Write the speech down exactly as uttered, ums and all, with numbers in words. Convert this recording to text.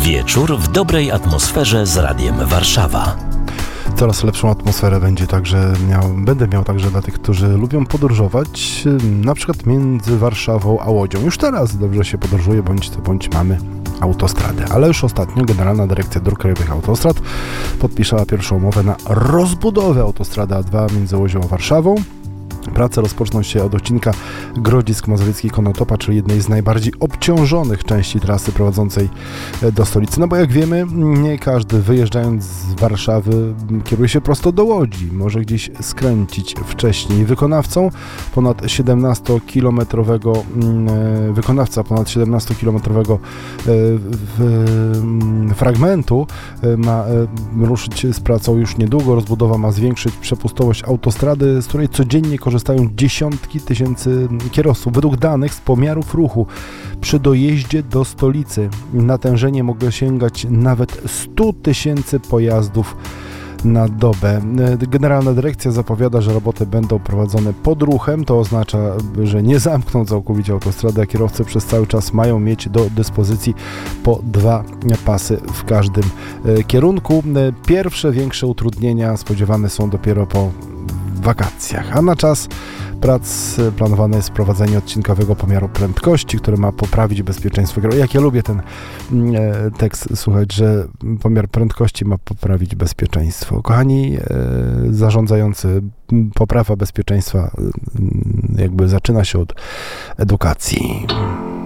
Wieczór w dobrej atmosferze z Radiem Warszawa. Coraz lepszą atmosferę będzie także miał, będę miał także dla tych, którzy lubią podróżować, na przykład między Warszawą a Łodzią. Już teraz dobrze się podróżuje, bądź co bądź mamy autostradę. Ale już ostatnio Generalna Dyrekcja Dróg Krajowych Autostrad podpisała pierwszą umowę na rozbudowę autostrady A dwa między Łodzią a Warszawą. Prace rozpoczną się od odcinka Grodzisk Mazowiecki-Konotopa, czyli jednej z najbardziej obciążonych części trasy prowadzącej do stolicy. No bo jak wiemy, nie każdy wyjeżdżając z Warszawy kieruje się prosto do Łodzi. Może gdzieś skręcić wcześniej. Wykonawcą ponad siedemnastokilometrowego wykonawca ponad siedemnastokilometrowego fragmentu ma ruszyć z pracą już niedługo. Rozbudowa ma zwiększyć przepustowość autostrady, z której codziennie korzystają dziesiątki tysięcy kierowców. Według danych z pomiarów ruchu przy dojeździe do stolicy natężenie mogło sięgać nawet sto tysięcy pojazdów na dobę. Generalna Dyrekcja zapowiada, że roboty będą prowadzone pod ruchem. To oznacza, że nie zamkną całkowicie autostrady, a kierowcy przez cały czas mają mieć do dyspozycji po dwa pasy w każdym kierunku. Pierwsze większe utrudnienia spodziewane są dopiero po wakacjach, a na czas prac planowane jest wprowadzenie odcinkowego pomiaru prędkości, który ma poprawić bezpieczeństwo. Jak ja lubię ten e, tekst słuchać, że pomiar prędkości ma poprawić bezpieczeństwo. Kochani e, zarządzający, poprawa bezpieczeństwa e, jakby zaczyna się od edukacji.